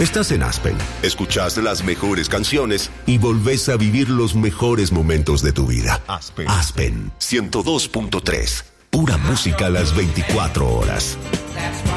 Estás en Aspen. Escuchaste las mejores canciones y volvés a vivir los mejores momentos de tu vida. Aspen 102.3. Pura música a las 24 horas.